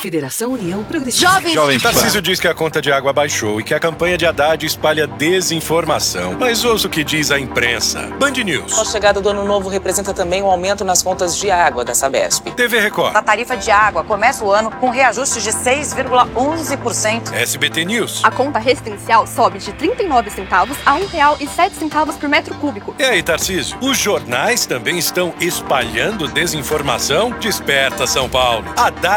Federação União Progressista. Jovem Tarcísio diz que a conta de água baixou e que a campanha de Haddad espalha desinformação. Mas ouça o que diz a imprensa. Band News. A chegada do ano novo representa também um aumento nas contas de água da Sabesp. TV Record. A tarifa de água começa o ano com reajuste de 6,11%. SBT News. A conta residencial sobe de 39 centavos a R$ 1,07 por metro cúbico. E aí, Tarcísio? Os jornais também estão espalhando desinformação? Desperta, São Paulo. Haddad